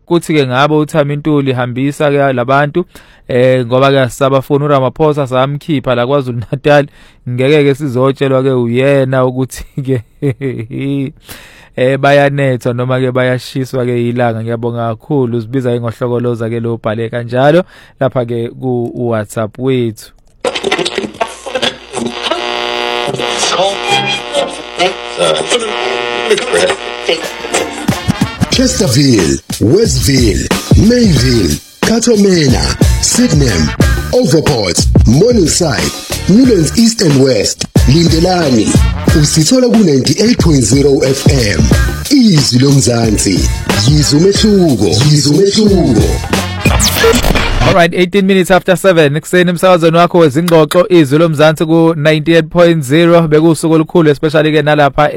kuthi ke ngabo uThami Ntuli hambisa ke labantu ngoba ke sabafuna uRamaphosa samkhipha la kwaZulu Natal ngeke ke sizotshelwa ke uyena ukuthi ke bayanetha noma ke bayashiswa ke ilanga. Ngiyabonga kakhulu usibiza ingohlokoloza ke lo bhale kanjalo lapha ke ku WhatsApp wethu. Chesterfield, Westville, Mayville, Katomena, Sydenham, Overport, Morningside, Newlands East and West, Lindelani, usithola ku 98.0 FM. Izwi lomzansi, yizwe umehluko. Alright, 18 minutes after 7 ekseni emsakazweni wakho wezingxoxo izwi lomzansi ku 98.0 bekusuku olukhulu especially ke nalapha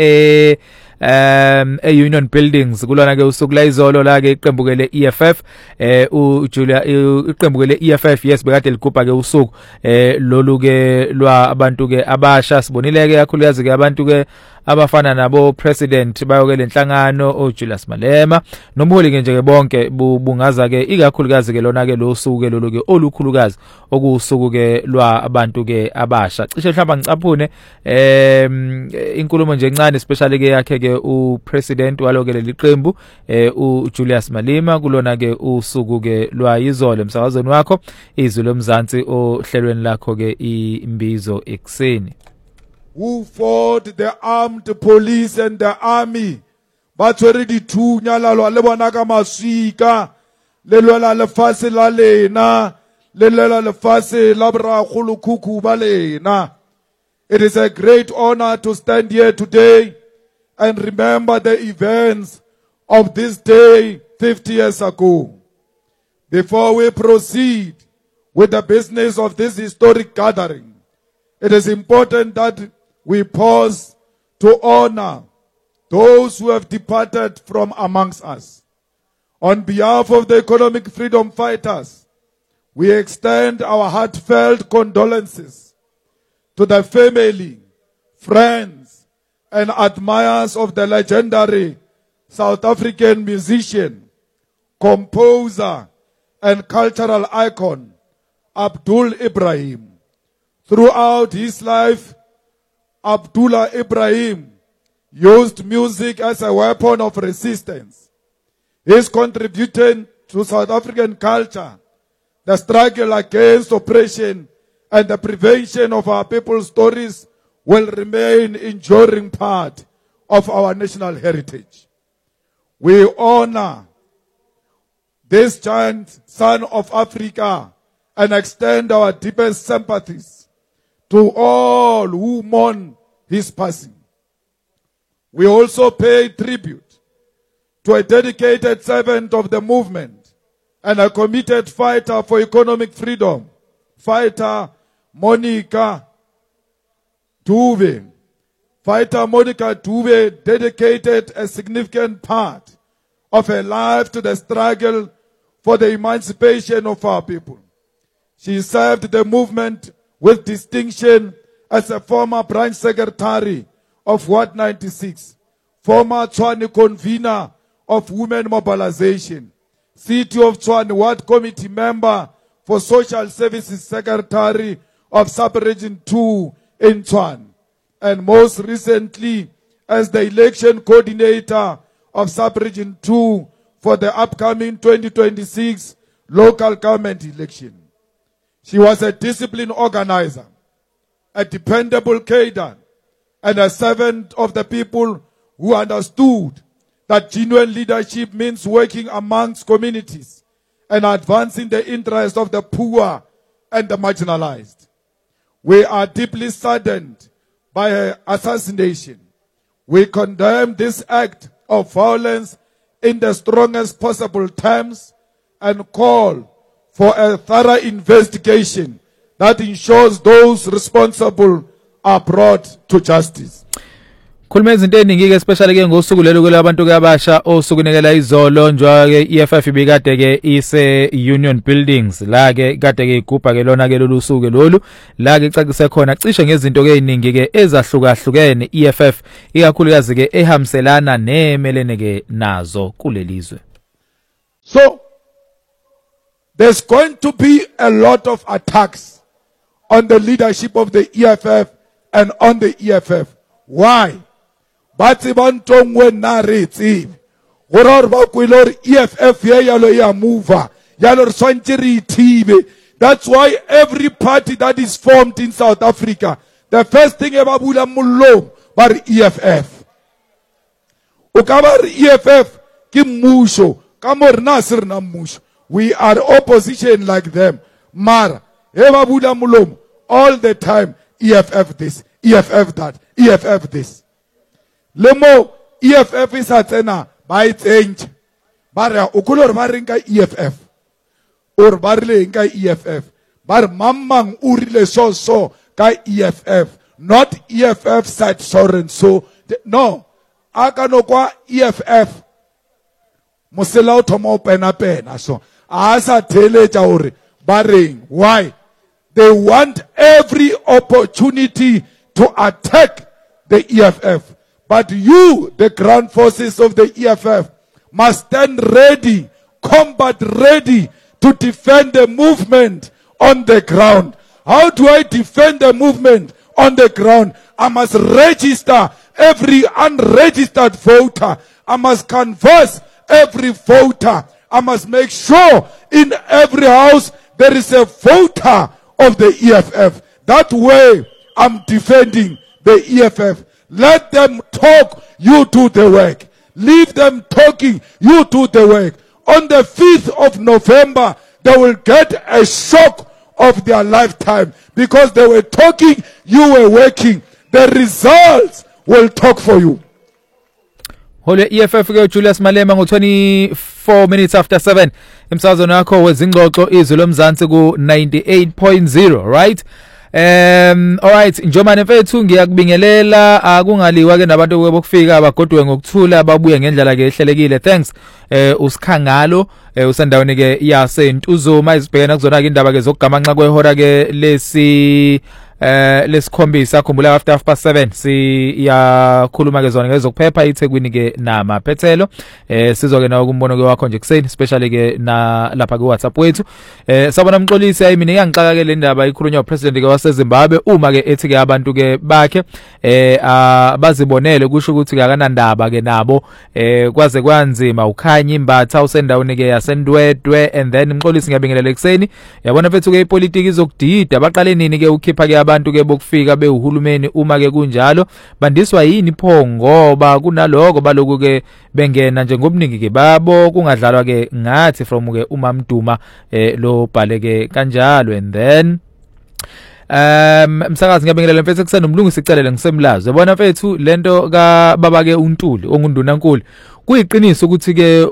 Union Buildings kulona ke usuku la izolo la ke iqembu ke le EFF uJulia iqembu ke le EFF yes bekade ligubha ke usuku lolu ke lwa abantu ke abasha sibonile ke kakhulukazi ke abantu ke abafana nabo president bayoke lenhlangano oJulius Malema nomholi ke nje ke bonke bungaza ke ikakhulukazi ke lona ke lo suku ke lolu ke olukhulukazi okusuku ke lwa abantu ke abasha cishe mhlawumbe ngicaphune inkulumo nje encane especially ke yakhe ke upresident waloke leliqembu uJulius Malema kulona ke usuku ke lwa izolo emsakazweni wakho izwi lomzansi ohlelweni lakho ke imbizo ekseni. Who fought the armed police and the army ba tshwere dithunya la lwa le bona ka maswika le lwa lefase la lena le lwa lefase la brakgolokhukhu ba lena. It is a great honor to stand here today and remember the events of this day 50 years ago. Before we proceed with the business of this historic gathering, it is important that we pause to honor those who have departed from amongst us. On behalf of the economic freedom fighters, we extend our heartfelt condolences to the family, friends, and admirers of the legendary South African musician, composer, and cultural icon, Abdul Ibrahim. Throughout his life, Abdullah Ibrahim used music as a weapon of resistance. His contribution to South African culture, the struggle against oppression, and the prevention of our people's stories will remain an enduring part of our national heritage. We honor this giant son of Africa and extend our deepest sympathies to all who mourn his passing. We also pay tribute to a dedicated servant of the movement and a committed fighter for economic freedom, fighter Monica Dube. Fighter Monica Dube dedicated a significant part of her life to the struggle for the emancipation of our people. She served the movement with distinction as a former branch secretary of Ward 96, former Tshwane convener of Women Mobilization, City of Tshwane Ward Committee member for Social Services Secretary of Sub-Region 2 in Tshwane, and most recently as the election coordinator of Sub-Region 2 for the upcoming 2026 local government election. She was a disciplined organizer, a dependable cadre, and a servant of the people who understood that genuine leadership means working amongst communities and advancing the interests of the poor and the marginalized. We are deeply saddened by her assassination. We condemn this act of violence in the strongest possible terms and call for a thorough investigation that ensures those responsible are brought to justice. Khuluma izinto eziningi ke especially ke ngosuku lelo kwelabantu ke abasha osukunekela izolo njwa ke EFF ibikade ke ise Union Buildings la ke kade ke igubha ke lona ke lolu suku lolu la ke icacise khona cishe ngezinto ke eziningi ke ezahlukahlukene EFF ikakhulukazi ke ehamselana nemelene ke nazo kulelizwe. So there's going to be a lot of attacks on the leadership of the EFF and on the EFF. Why? Batsi bantong we na re tsebe gore ba kwile re EFF ye yalo ya move yalo re swantse re thibe. That's why every party that is formed in South Africa, the first thing eba bula mollo ba re EFF. O ka ba re EFF ke mmusho ka mo rena se rena mmusho. We are opposition like them. Mara eba bula mollo all the time EFF this, EFF that, EFF this. Lemo EFF is tsena ba itsentshe ba re o kolore ba reng ka EFF or ba rile ka EFF ba re mamang o rile so ka EFF, not EFF said so and so. No, aka no kwa EFF mosela o thoma o pena so asa theletsa hore ba reng. Why? They want every opportunity to attack the EFF. But you, the ground forces of the EFF, must stand ready, combat ready to defend the movement on the ground. How do I defend the movement on the ground? I must register every unregistered voter. I must canvass every voter. I must make sure in every house there is a voter of the EFF. That way I'm defending the EFF. Let them talk, you do the work. Leave them talking, you do the work. On the 5th of November, they will get a shock of their lifetime because they were talking, you were working. The results will talk for you. Hole EFF ke Julius Malema ngo 24 minutes after 7 emsazweni wakho wezingxoxo izwi lomzansi ku 98.0, right? Alright, njomane mfethu ngiyakubingelela akungaliwa ke nabantu bokufika abagodwe ngokuthula ababuye ngendlela ke ehlelekile. Thanks usikhangalo usendaweni ke yaseNtuzuma izibhekena kuzona ke indaba ke zokugamanxa kwehora ke lesikhombisa khumbula after 7 siyakhuluma ke zona ngezokuphepha iThekwini ke namaphethelo sizoke nawo kumbono ke wakho nje kuseni especially ke na lapha ku WhatsApp wethu sabona umxolisi ayimini ngiyangixaka ke le ndaba ikhulunywa upresident ke waseZimbabwe uma ke ethi ke abantu ke bakhe bazibonele kusho ukuthi ke akanandaba ke nabo kwaze kwanzima ukhanya imbatha usendaweni ke yaseNdwedwe and then umxolisi ngiyabingelela ekseni yabona mfethu ke ipolitiki izokudida baqale nini ke ukhipha ke abantu ke bokufika behulumeni uma ke kunjalo bandiswa yini pho ngoba kunaloko baloku ke bengena nje ngobuningi ke babo kungadlalwa ke ngathi from ke uMamduma lo bhaleke kanjalo and then msakazi ngiyabingelela mfethu kusenomlungisi sicelele ngisemlazo yabona mfethu lento ka baba ke uNtuli ongundunankulu kuyiqiniso ukuthi ke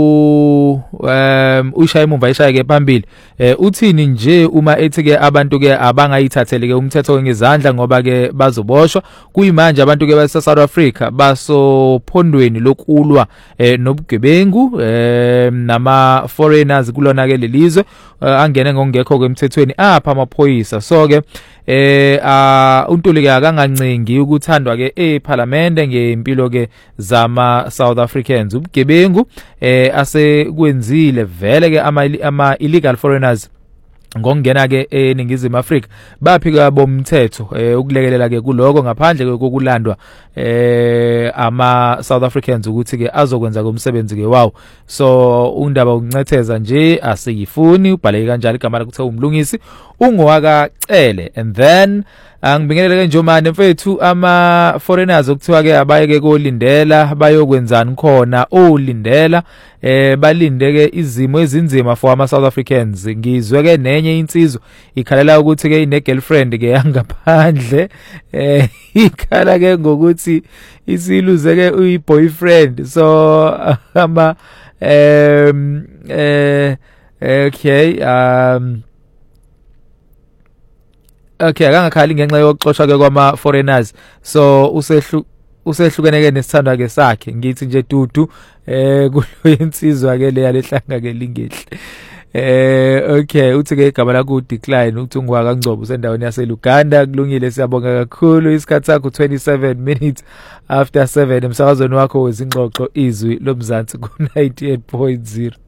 ushaya emumva ishaya ke phambili uthini nje uma ethi ke abantu ke abangayithathele ke umthetho ngezandla ngoba ke bazoboshwa kuyimanje abantu ke base South Africa basophondweni lokulwa nobugebengu nama foreigners kulona ke lelizwe angene ngokungekho kwemthethweni apha amaphoyisa so ke uNtuli ke akangancengi ukuthandwa ke eParliament ngempilo ke zama South Africans ubugebengu ase kwenzile vele ke ama illegal foreigners ngongena ke eningizimu Afrika baphika bomthetho ukulekelela ke kuloko ngaphandle ke kokulandwa ama South Africans ukuthi ke azokwenza komsebenzi ke wawo so undaba ukuncetheza nje asiyifuni ubhaleke kanjalo igama lakuthiwa umlungisi ungowaka Cele and then angibingelele ke njomane mfethu ama foreigners okuthiwa ke abaye ke kolindela bayokwenzani khona olindela balinde ke izimo ezinzima for ama South Africans ngizwe ke nenye insizwa ikhalela ukuthi ke ine girlfriend ke yangaphandle ikhala ke ngokuthi isiluze ke uyi boyfriend so ama okay okay akangakhali ngenxa yokuxoshwa ke kwama foreigners so usehlukene ke nesithandwa ke sakhe ngithi nje dudu kulo insizwa ke le yalehlanga ke lingehle okay uthi ke igama lakho decline uthi ungwaka Ngcobo sendaweni yaseLuganda kulungile siyabonga kakhulu isikhathi sakho 27 minutes after 7 emsakazweni wakho wezingxoxo izwi lomzansi ku 98.0